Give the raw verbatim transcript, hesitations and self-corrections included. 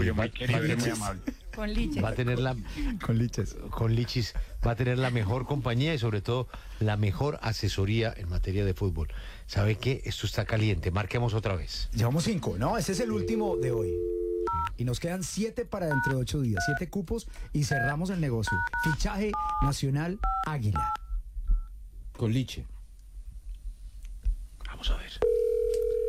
Julio, muy va, querido va, y muy amable. Con liches. va a tener la Con liches. con Lichis va a tener la mejor compañía y sobre todo la mejor asesoría en materia de fútbol. ¿Sabe qué? Esto está caliente. Marquemos otra vez. Llevamos cinco, ¿no? Ese es el último de hoy. Y nos quedan siete para dentro de ocho días. Siete cupos y cerramos el negocio. Fichaje Nacional Águila. Con Liche. Vamos a ver.